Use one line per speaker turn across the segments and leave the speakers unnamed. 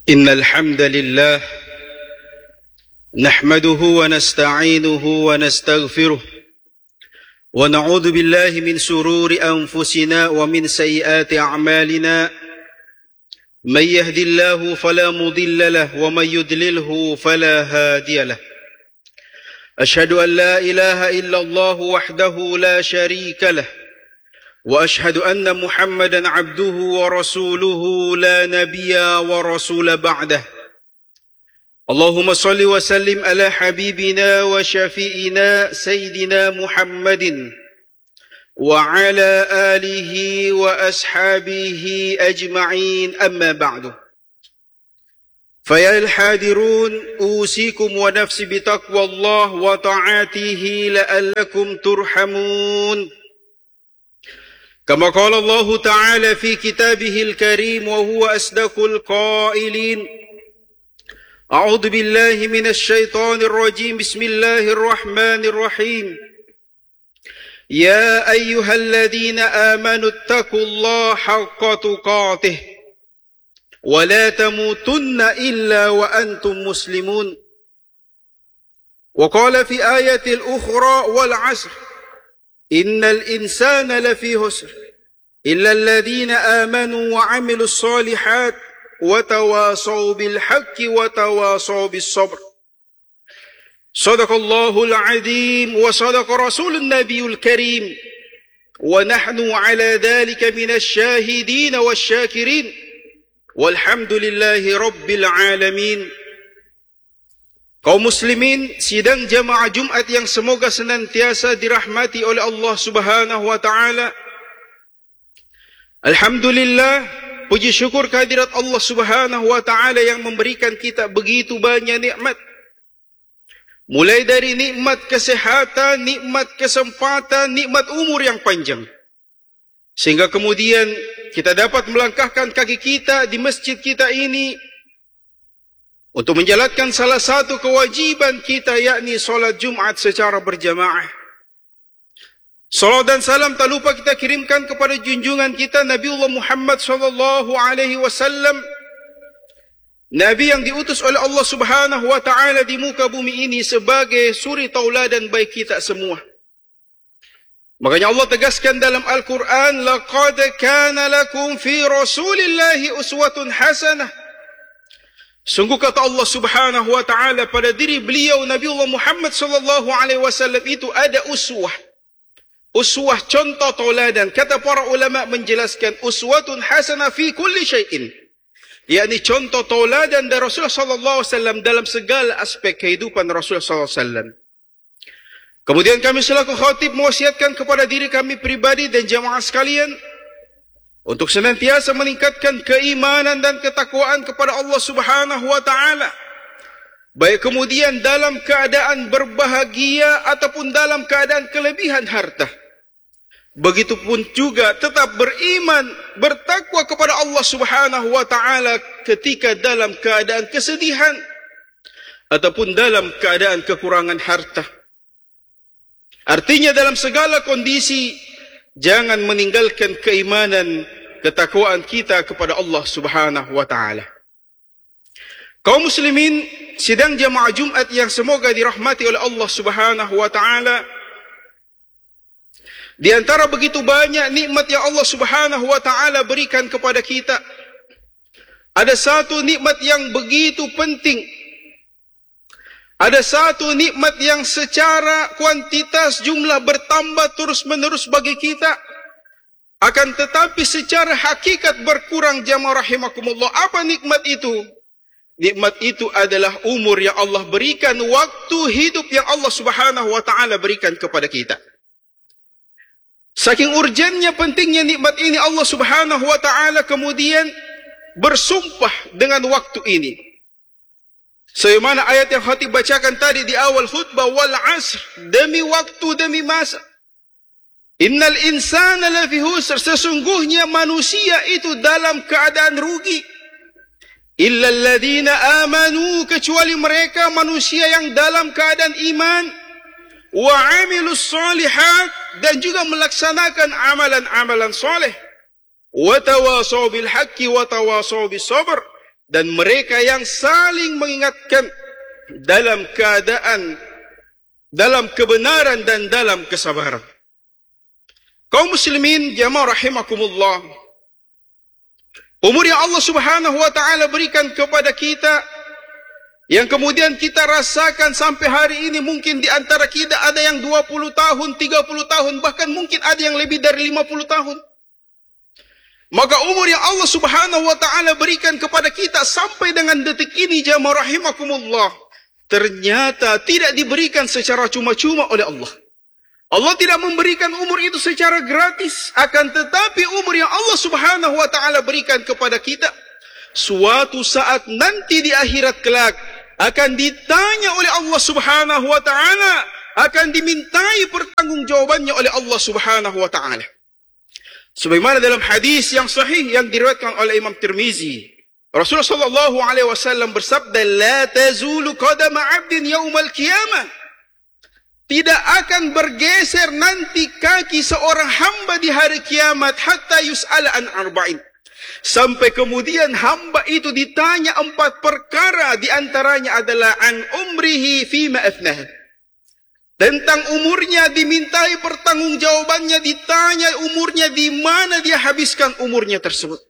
إن الحمد لله نحمده ونستعينه ونستغفره ونعوذ بالله من شرور أنفسنا ومن سيئات أعمالنا من يهد الله فلا مضل له ومن يضلله فلا هادي له أشهد أن لا إله إلا الله وحده لا شريك له وأشهد أن محمدا عبده ورسوله لا نبي ورسول بعده اللهم صل وسلم على حبيبنا وشفيئنا سيدنا محمد وعلى آله وأصحابه أجمعين أما بعد فيا الحاضرون أوصيكم ونفسي بتقوى الله وطاعته لعلكم ترحمون كما قال الله تعالى في كتابه الكريم وهو أصدق القائلين أعوذ بالله من الشيطان الرجيم بسم الله الرحمن الرحيم يا أيها الذين آمنوا اتقوا الله حق تقاته ولا تموتن إلا وأنتم مسلمون وقال في آية الأخرى والعصر إن الإنسان لفي خسر إلا الذين آمنوا وعملوا الصالحات وتواصوا بالحق وتواصوا بالصبر صدق الله العظيم وصدق رسول النبي الكريم ونحن على ذلك من الشاهدين والشاكرين والحمد لله رب العالمين. Kaum muslimin, sidang jamaah Jumat yang semoga senantiasa dirahmati oleh Allah Subhanahu wa taala. Alhamdulillah, puji syukur kehadirat Allah Subhanahu wa taala yang memberikan kita begitu banyak nikmat. Mulai dari nikmat kesehatan, nikmat kesempatan, nikmat umur yang panjang. Sehingga kemudian kita dapat melangkahkan kaki kita di masjid kita ini untuk menjalankan salah satu kewajiban kita, yakni solat Jumat secara berjamaah. Salat dan salam tak lupa kita kirimkan kepada junjungan kita Nabiullah Muhammad SAW, Nabi yang diutus oleh Allah Subhanahu wa taala di muka bumi ini sebagai suri tauladan bagi kita semua. Makanya Allah tegaskan dalam Al-Quran, laqad kana lakum fi rasulillahi uswatun hasanah. Sungguh kata Allah Subhanahu wa taala pada diri beliau Nabiullah Muhammad sallallahu alaihi wasallam itu ada uswah. Uswah, contoh tauladan. Kata para ulama menjelaskan uswatun hasanah fi kulli syai'in. yakni contoh tauladan dari Rasulullah sallallahu alaihi wasallam dalam segala aspek kehidupan Rasulullah sallallahu alaihi wasallam. Kemudian kami selaku khatib mewasiatkan kepada diri kami pribadi dan jamaah sekalian untuk senantiasa meningkatkan keimanan dan ketakwaan kepada Allah Subhanahu wa taala. Baik kemudian dalam keadaan berbahagia ataupun dalam keadaan kelebihan harta. Begitupun juga tetap beriman, bertakwa kepada Allah Subhanahu wa taala ketika dalam keadaan kesedihan ataupun dalam keadaan kekurangan harta. Artinya dalam segala kondisi jangan meninggalkan keimanan, ketakwaan kita kepada Allah Subhanahu wa taala. Kaum muslimin, sidang jamaah Jumat yang semoga dirahmati oleh Allah Subhanahu wa taala, di antara begitu banyak nikmat yang Allah Subhanahu wa taala berikan kepada kita, ada satu nikmat yang begitu penting. Ada satu nikmat yang secara kuantitas jumlah bertambah terus-menerus bagi kita, akan tetapi secara hakikat berkurang. Jamaah rahimakumullah. Apa nikmat itu? Nikmat itu adalah umur yang Allah berikan, waktu hidup yang Allah Subhanahu wa taala berikan kepada kita. Saking urgennya pentingnya nikmat ini, Allah Subhanahu wa taala kemudian bersumpah dengan waktu ini. Sebagaimana ayat yang khatib bacakan tadi di awal khutbah, wal asr, demi waktu, demi masa. Innal insana lafi khusr, sesungguhnya manusia itu dalam keadaan rugi. Illa alladhina amanu, kecuali mereka manusia yang dalam keadaan iman, wa amilus salihat, dan juga melaksanakan amalan-amalan soleh, wa tawasaw bil haqqi wa tawasaw bis sabr, dan mereka yang saling mengingatkan dalam keadaan, dalam kebenaran dan dalam kesabaran. Kaum muslimin jamaah rahimakumullah, umur yang Allah Subhanahu wa taala berikan kepada kita, yang kemudian kita rasakan sampai hari ini, mungkin di antara kita ada yang 20 tahun, 30 tahun, bahkan mungkin ada yang lebih dari 50 tahun. Maka umur yang Allah Subhanahu wa taala berikan kepada kita sampai dengan detik ini jamaah rahimakumullah, ternyata tidak diberikan secara cuma-cuma oleh Allah. Allah tidak memberikan umur itu secara gratis, akan tetapi umur yang Allah Subhanahu wa taala berikan kepada kita, suatu saat nanti di akhirat kelak akan ditanya oleh Allah Subhanahu wa taala, akan dimintai pertanggungjawabannya oleh Allah Subhanahu wa taala. Sebagaimana dalam hadis yang sahih yang diriwayatkan oleh Imam Tirmizi, Rasulullah sallallahu alaihi wasallam bersabda, "La tazulu qadama 'abdin yaumal qiyamah." Tidak akan bergeser nanti kaki seorang hamba di hari kiamat hatta yus'ala an arba'in. Sampai kemudian hamba itu ditanya 4 perkara, di antaranya adalah an umrihi fima afnah. Tentang umurnya dimintai pertanggungjawabannya, ditanya umurnya di mana dia habiskan umurnya tersebut.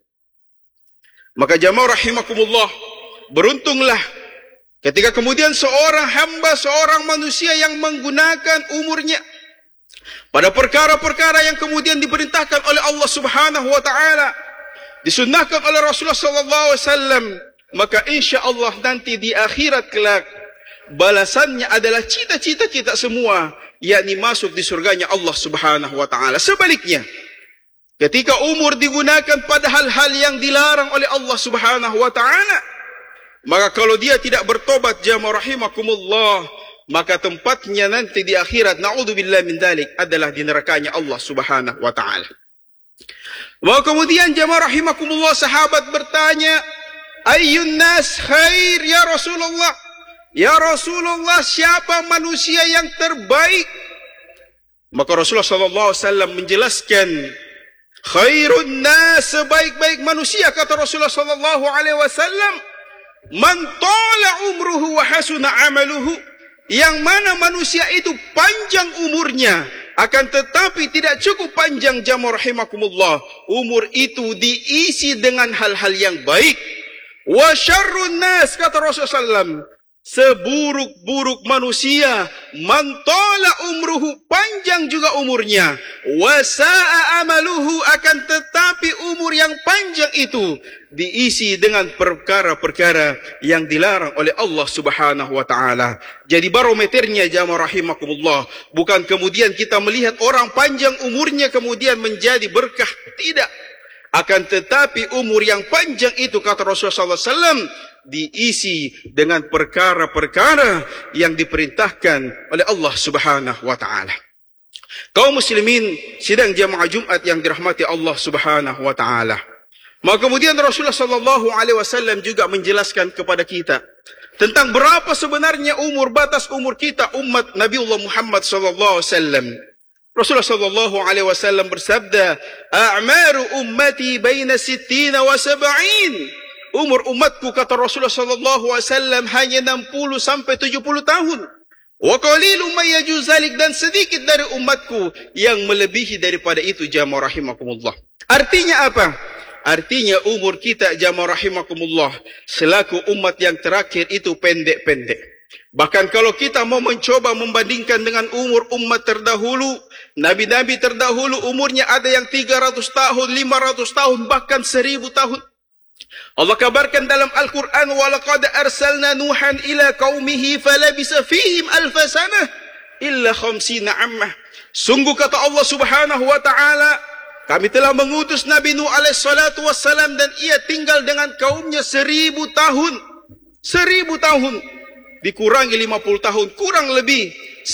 Maka jamaah rahimakumullah, beruntunglah ketika kemudian seorang hamba, seorang manusia yang menggunakan umurnya pada perkara-perkara yang kemudian diperintahkan oleh Allah Subhanahu wa taala, disunnahkan oleh Rasulullah sallallahu alaihi wasallam, maka insya-Allah nanti di akhirat kelak balasannya adalah cita-cita kita semua, yakni masuk di surganya Allah Subhanahu wa taala. Sebaliknya, ketika umur digunakan pada hal-hal yang dilarang oleh Allah Subhanahu wa taala, maka kalau dia tidak bertobat jamaah rahimakumullah, maka tempatnya nanti di akhirat, na'udzubillah min dzalik, adalah di nerakanya Allah Subhanahu wa taala. Maka kemudian jamaah rahimakumullah, sahabat bertanya, ayyun nas khair ya Rasulullah? Ya Rasulullah, siapa manusia yang terbaik? Maka Rasulullah sallallahu alaihi wasallam menjelaskan, khairun nas, sebaik-baik manusia, kata Rasulullah sallallahu alaihi wasallam, man tala umruhu wa hasuna amaluhu, yang mana manusia itu panjang umurnya, akan tetapi tidak cukup panjang jamaah rahimakumullah, umur itu diisi dengan hal-hal yang baik. Wa syarrun nas, kata Rasulullah SAW, seburuk-buruk manusia, man tala umruhu, panjang juga umurnya, wa sa'a amaluhu, akan tetapi umur yang panjang itu diisi dengan perkara-perkara yang dilarang oleh Allah Subhanahu wa taala. Jadi barometernya jamaah rahimakumullah, bukan kemudian kita melihat orang panjang umurnya kemudian menjadi berkah, tidak. Akan tetapi umur yang panjang itu, kata Rasulullah SAW, diisi dengan perkara-perkara yang diperintahkan oleh Allah Subhanahu wa taala. Kaum muslimin sidang jamaah Jumat yang dirahmati Allah Subhanahu wa taala. Maka kemudian Rasulullah sallallahu alaihi wasallam juga menjelaskan kepada kita tentang berapa sebenarnya umur, batas umur kita umat Nabiullah Muhammad sallallahu alaihi wasallam. Rasulullah sallallahu alaihi wasallam bersabda, "A'maru ummati baina 60 wa 70." Umur umatku, kata Rasulullah sallallahu alaihi wasallam, hanya 60 sampai 70 tahun. Wa qalilun may yajuz zalik, dan sedikit dari umatku yang melebihi daripada itu jamaah rahimakumullah. Artinya apa? Artinya umur kita jamaah rahimakumullah selaku umat yang terakhir itu pendek-pendek. Bahkan kalau kita mau mencoba membandingkan dengan umur umat terdahulu, nabi-nabi terdahulu umurnya ada yang 300 tahun, 500 tahun, bahkan 1000 tahun. Allah kabarkan dalam Al-Quran, وَلَقَدْ أَرْسَلْنَا نُوحًا إِلَى قَوْمِهِ فَلَبِثَ فِيهِمْ أَلْفَ سَنَةٍ إِلَّا 50 عَامًا. Sungguh kata Allah Subhanahu wa taala, kami telah mengutus Nabi Nuh alaihissalatu wassalam, dan ia tinggal dengan kaumnya 1000 tahun. 1000 tahun dikurangi 50 tahun, kurang lebih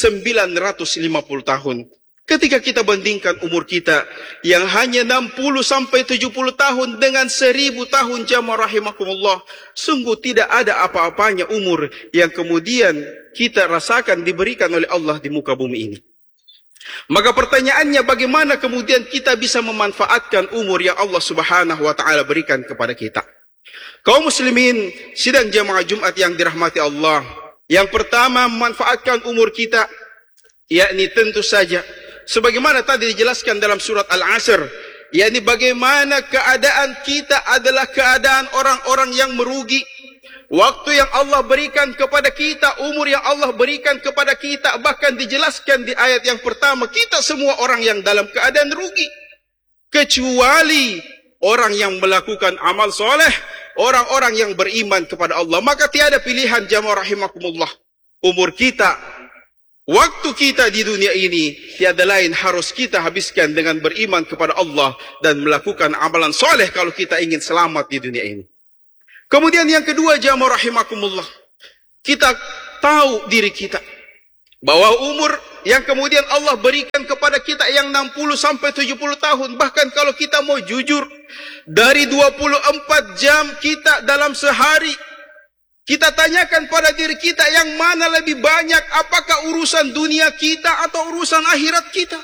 950 tahun. Ketika kita bandingkan umur kita yang hanya 60 sampai 70 tahun dengan 1000 tahun jamaah rahimakumullah, sungguh tidak ada apa-apanya umur yang kemudian kita rasakan diberikan oleh Allah di muka bumi ini. Maka pertanyaannya, bagaimana kemudian kita bisa memanfaatkan umur yang Allah Subhanahu wa taala berikan kepada kita? Kaum muslimin, sidang jamaah Jumat yang dirahmati Allah. Yang pertama, memanfaatkan umur kita, yakni tentu saja sebagaimana tadi dijelaskan dalam surat Al-Asr, yakni bagaimana keadaan kita adalah keadaan orang-orang yang merugi. Waktu yang Allah berikan kepada kita, umur yang Allah berikan kepada kita, bahkan dijelaskan di ayat yang pertama, kita semua orang yang dalam keadaan rugi, kecuali orang yang melakukan amal soleh, orang-orang yang beriman kepada Allah. Maka tiada pilihan jamaah rahimakumullah. Umur kita, waktu kita di dunia ini, tiada lain harus kita habiskan dengan beriman kepada Allah dan melakukan amalan soleh kalau kita ingin selamat di dunia ini. Kemudian yang kedua jamaah rahimakumullah, kita tahu diri kita bahwa umur yang kemudian Allah berikan kepada kita yang 60 sampai 70 tahun, bahkan kalau kita mau jujur, dari 24 jam kita dalam sehari, kita tanyakan pada diri kita yang mana lebih banyak, apakah urusan dunia kita atau urusan akhirat kita?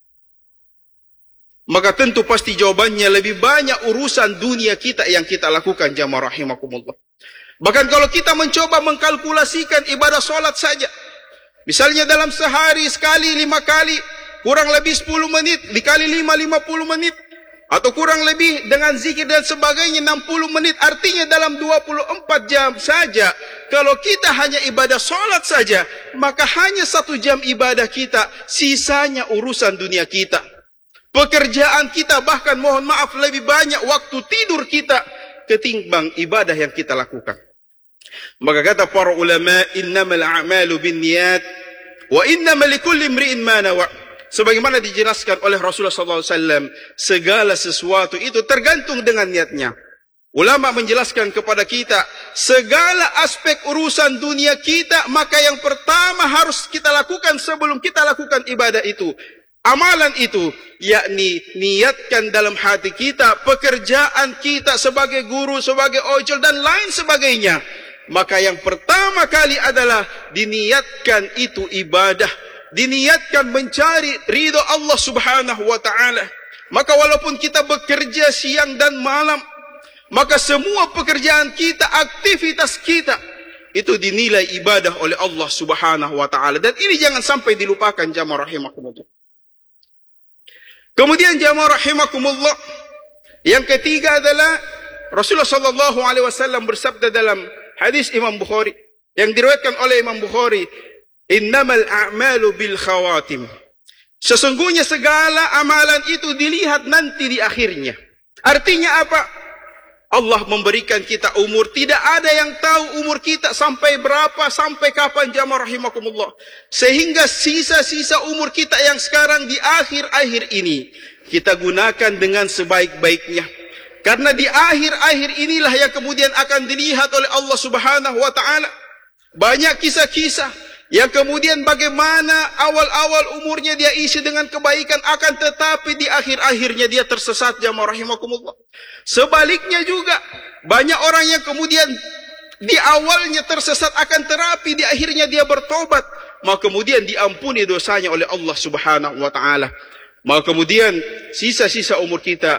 Maka tentu pasti jawabannya lebih banyak urusan dunia kita yang kita lakukan jamaah rahimakumullah. Bahkan kalau kita mencoba mengkalkulasikan ibadah solat saja, misalnya dalam sehari sekali 5 kali, kurang lebih 10 menit, dikali 5, 50 menit. Atau kurang lebih dengan zikir dan sebagainya 60 menit. Artinya dalam 24 jam saja, kalau kita hanya ibadah solat saja, maka hanya 1 jam ibadah kita, sisanya urusan dunia kita. Pekerjaan kita, bahkan mohon maaf lebih banyak waktu tidur kita ketimbang ibadah yang kita lakukan. Maka kata para ulama, innamal a'malu binniyat wa innamal likulli imri'in ma nawa. Sebagaimana dijelaskan oleh Rasulullah SAW, segala sesuatu itu tergantung dengan niatnya. Ulama menjelaskan kepada kita, segala aspek urusan dunia kita, maka yang pertama harus kita lakukan sebelum kita lakukan ibadah itu, amalan itu, yakni niatkan dalam hati kita, pekerjaan kita sebagai guru, sebagai ojol dan lain sebagainya. Maka yang pertama kali adalah diniatkan itu ibadah, diniatkan mencari ridha Allah Subhanahu wa taala. Maka walaupun kita bekerja siang dan malam, maka semua pekerjaan kita, aktivitas kita itu dinilai ibadah oleh Allah Subhanahu wa taala. Dan ini jangan sampai dilupakan jamaah rahimakumullah. Kemudian jamaah rahimakumullah, yang ketiga adalah Rasulullah sallallahu alaihi wasallam bersabda dalam hadis Imam Bukhari yang diriwayatkan oleh Imam Bukhari, innamal a'malu bil khawatim. Sesungguhnya segala amalan itu dilihat nanti di akhirnya. Artinya apa? Allah memberikan kita umur, tidak ada yang tahu umur kita sampai berapa, sampai kapan jamaah rahimakumullah. Sehingga sisa-sisa umur kita yang sekarang di akhir-akhir ini, kita gunakan dengan sebaik-baiknya. Karena di akhir-akhir inilah yang kemudian akan dilihat oleh Allah Subhanahu wa taala. Banyak kisah-kisah yang kemudian bagaimana awal-awal umurnya dia isi dengan kebaikan, akan tetapi di akhir-akhirnya dia tersesat jamaah rahimakumullah. Sebaliknya juga banyak orang yang kemudian di awalnya tersesat akan terapi, di akhirnya dia bertobat, maka kemudian diampuni dosanya oleh Allah Subhanahu wa taala. Maka kemudian sisa-sisa umur kita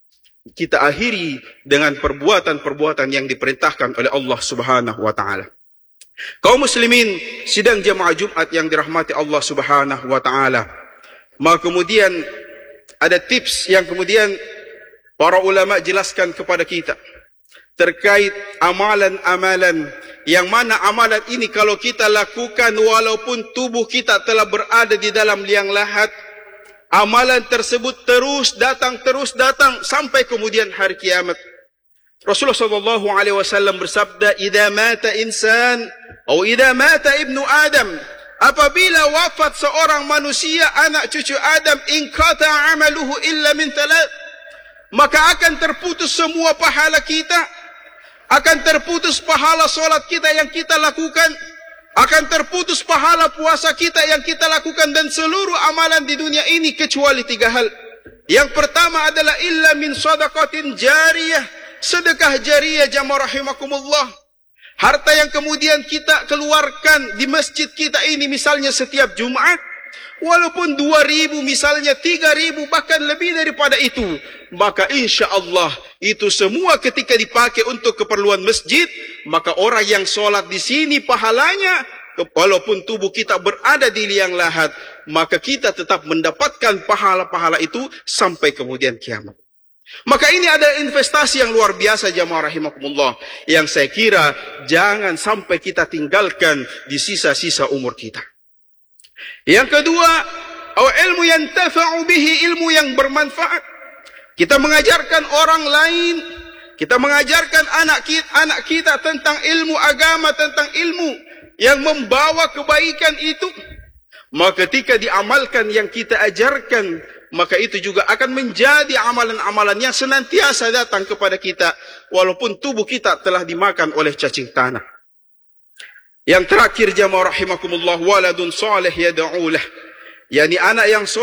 akhiri dengan perbuatan-perbuatan yang diperintahkan oleh Allah Subhanahu wa taala. Kaum muslimin sidang jamaah Jumat yang dirahmati Allah Subhanahu wa taala. Maka kemudian ada tips yang kemudian para ulama jelaskan kepada kita terkait amalan-amalan yang mana amalan ini kalau kita lakukan walaupun tubuh kita telah berada di dalam liang lahat, amalan tersebut terus datang sampai kemudian hari kiamat. Rasulullah sallallahu alaihi wasallam bersabda, "Idza mata insan atau idza mata ibnu Adam," apabila wafat seorang manusia, anak cucu Adam, inqata amaluhu illa min thalath, maka akan terputus semua pahala kita, akan terputus pahala solat kita yang kita lakukan, akan terputus pahala puasa kita yang kita lakukan, dan seluruh amalan di dunia ini kecuali 3 hal. Yang pertama adalah illa min sadaqatin jariyah, sedekah jariyah jamaah rahimakumullah. Harta yang kemudian kita keluarkan di masjid kita ini, misalnya setiap Jumat, walaupun 2,000 misalnya, 3,000 bahkan lebih daripada itu, maka insya Allah itu semua ketika dipakai untuk keperluan masjid, maka orang yang solat di sini pahalanya, walaupun tubuh kita berada di liang lahat, maka kita tetap mendapatkan pahala-pahala itu sampai kemudian kiamat. Maka ini adalah investasi yang luar biasa jamaah rahimakumullah, yang saya kira jangan sampai kita tinggalkan di sisa-sisa umur kita. Yang kedua, ilmu yang tafa'u bihi, ilmu yang bermanfaat. Kita mengajarkan orang lain, kita mengajarkan anak kita tentang ilmu agama, tentang ilmu yang membawa kebaikan itu. Maka ketika diamalkan yang kita ajarkan, maka itu juga akan menjadi amalan-amalan yang senantiasa datang kepada kita, walaupun tubuh kita telah dimakan oleh cacing tanah. Yang terakhir jamaah rahimakumullah, waladun salih yad'ulah, yakni anak yang